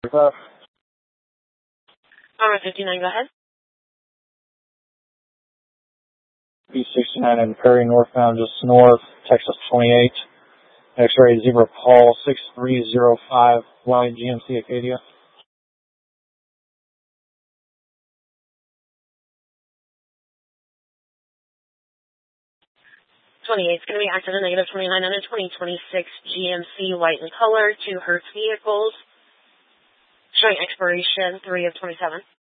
55. Alright, 59, go ahead. B69 and Perry northbound, just north, Texas 28. X-ray Zebra Paul 6305, YGMC Acadia. 28 is going to be active in negative 29 and a 2026 GMC white in color, 2 Hertz vehicles, showing expiration 3 of 27.